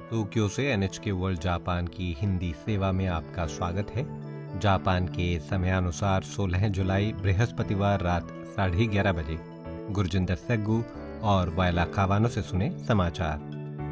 Tokyo से NHK world Japan की हिंदी सेवा में आपका स्वागत है। जापान के समयानुसार 16 जुलाई बृहस्पतिवार रात 11:30 बजे गुरजिंदर सेग्गू और वायला कावानो से सुने समाचार।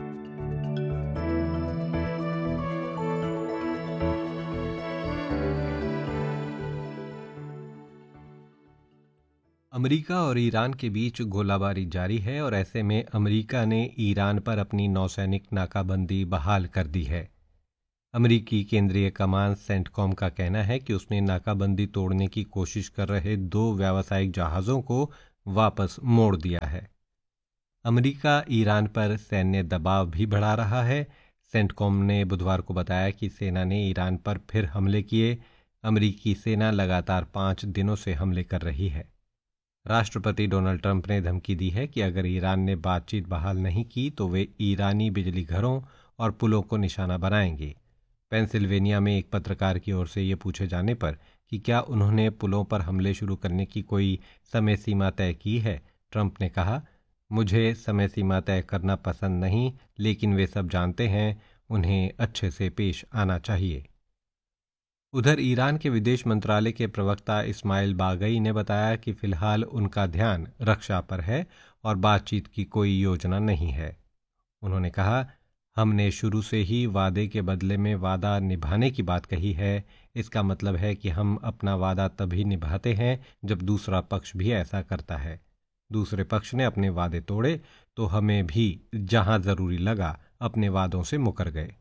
अमेरिका और ईरान के बीच गोलाबारी जारी है और ऐसे में अमेरिका ने ईरान पर अपनी नौसैनिक नाकाबंदी बहाल कर दी है। अमेरिकी केंद्रीय कमान सेंटकॉम का कहना है कि उसने नाकाबंदी तोड़ने की कोशिश कर रहे 2 व्यावसायिक जहाज़ों को वापस मोड़ दिया है। अमेरिका ईरान पर सैन्य दबाव भी बढ़ा रहा है। सेंटकॉम ने बुधवार को बताया कि सेना ने ईरान पर फिर हमले किए। अमेरिकी सेना लगातार 5 दिनों से हमले कर रही है। राष्ट्रपति डोनाल्ड ट्रंप ने धमकी दी है कि अगर ईरान ने बातचीत बहाल नहीं की तो वे ईरानी बिजली घरों और पुलों को निशाना बनाएंगे। पेंसिल्वेनिया में एक पत्रकार की ओर से ये पूछे जाने पर कि क्या उन्होंने पुलों पर हमले शुरू करने की कोई समय सीमा तय की है, ट्रंप ने कहा, मुझे समय सीमा तय करना पसंद नहीं, लेकिन वे सब जानते हैं उन्हें अच्छे से पेश आना चाहिए। उधर ईरान के विदेश मंत्रालय के प्रवक्ता इस्माइल बागई ने बताया कि फिलहाल उनका ध्यान रक्षा पर है और बातचीत की कोई योजना नहीं है। उन्होंने कहा, हमने शुरू से ही वादे के बदले में वादा निभाने की बात कही है। इसका मतलब है कि हम अपना वादा तभी निभाते हैं जब दूसरा पक्ष भी ऐसा करता है। दूसरे पक्ष ने अपने वादे तोड़े तो हमें भी जहां जरूरी लगा अपने वादों से मुकर गए।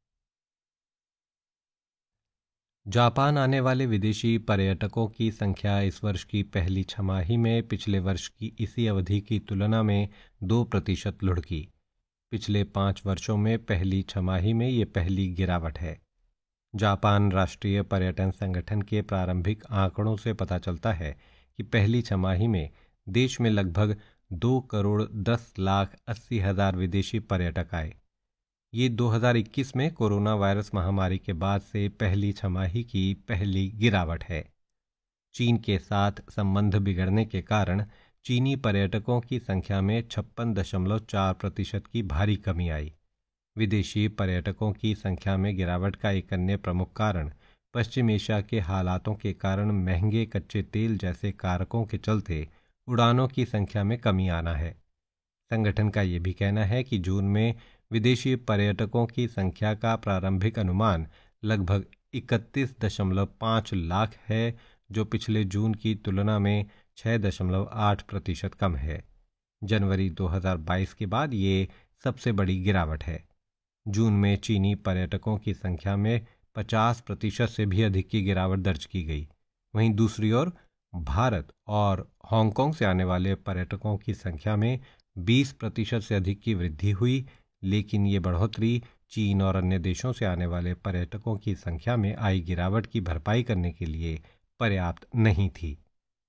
जापान आने वाले विदेशी पर्यटकों की संख्या इस वर्ष की पहली छमाही में पिछले वर्ष की इसी अवधि की तुलना में 2% लुढ़की। पिछले 5 वर्षों में पहली छमाही में ये पहली गिरावट है। जापान राष्ट्रीय पर्यटन संगठन के प्रारंभिक आंकड़ों से पता चलता है कि पहली छमाही में देश में लगभग 2,10,80,000 विदेशी पर्यटक आए। ये 2021 में कोरोना वायरस महामारी के बाद से पहली छमाही की पहली गिरावट है। चीन के साथ संबंध बिगड़ने के कारण चीनी पर्यटकों की संख्या में 56.4% की भारी कमी आई। विदेशी पर्यटकों की संख्या में गिरावट का एक अन्य प्रमुख कारण पश्चिम एशिया के हालातों के कारण महंगे कच्चे तेल जैसे कारकों के चलते उड़ानों की संख्या में कमी आना है। संगठन का ये भी कहना है कि जून में विदेशी पर्यटकों की संख्या का प्रारंभिक अनुमान लगभग 31.5 लाख है, जो पिछले जून की तुलना में 6.8% कम है। जनवरी 2022 के बाद ये सबसे बड़ी गिरावट है। जून में चीनी पर्यटकों की संख्या में 50% से भी अधिक की गिरावट दर्ज की गई। वहीं दूसरी ओर भारत और हांगकांग से आने वाले पर्यटकों की संख्या में 20% से अधिक की वृद्धि हुई, लेकिन ये बढ़ोतरी चीन और अन्य देशों से आने वाले पर्यटकों की संख्या में आई गिरावट की भरपाई करने के लिए पर्याप्त नहीं थी।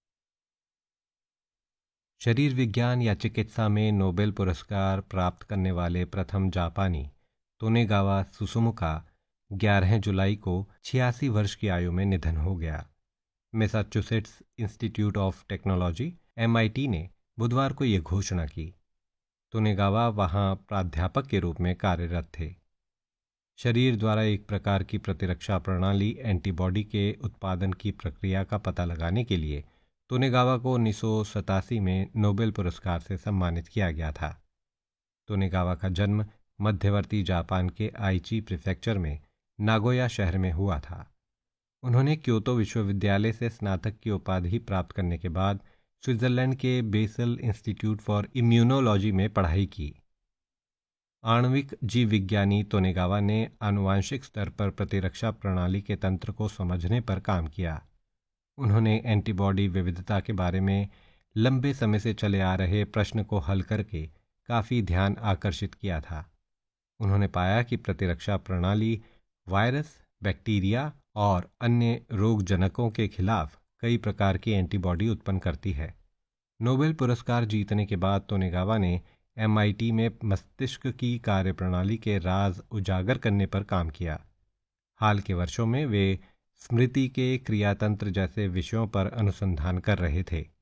शरीर विज्ञान या चिकित्सा में नोबेल पुरस्कार प्राप्त करने वाले प्रथम जापानी तोनेगावा सुसुमु का 11 जुलाई को 86 वर्ष की आयु में निधन हो गया। Massachusetts institute of technology MIT ने बुधवार को यह घोषणा की। तोनेगावा वहां प्राध्यापक के रूप में कार्यरत थे। शरीर द्वारा एक प्रकार की प्रतिरक्षा प्रणाली एंटीबॉडी के उत्पादन की प्रक्रिया का पता लगाने के लिए तोनेगावा को 1987 में नोबेल पुरस्कार से सम्मानित किया गया था। तोनेगावा का जन्म मध्यवर्ती जापान के आइची प्रीफेक्चर में नागोया शहर में हुआ था। उन्होंने क्योतो विश्वविद्यालय से स्नातक की उपाधि प्राप्त करने के बाद स्विट्जरलैंड के बेसल इंस्टीट्यूट फॉर इम्यूनोलॉजी में पढ़ाई की। आणविक जीव विज्ञानी तोनेगावा ने आनुवांशिक स्तर पर प्रतिरक्षा प्रणाली के तंत्र को समझने पर काम किया। उन्होंने एंटीबॉडी विविधता के बारे में लंबे समय से चले आ रहे प्रश्न को हल करके काफ़ी ध्यान आकर्षित किया था। उन्होंने पाया कि प्रतिरक्षा प्रणाली वायरस, बैक्टीरिया और अन्य रोगजनकों के खिलाफ कई प्रकार की एंटीबॉडी उत्पन्न करती है। नोबेल पुरस्कार जीतने के बाद तोनेगावा ने MIT में मस्तिष्क की कार्यप्रणाली के राज उजागर करने पर काम किया। हाल के वर्षों में वे स्मृति के क्रियातंत्र जैसे विषयों पर अनुसंधान कर रहे थे।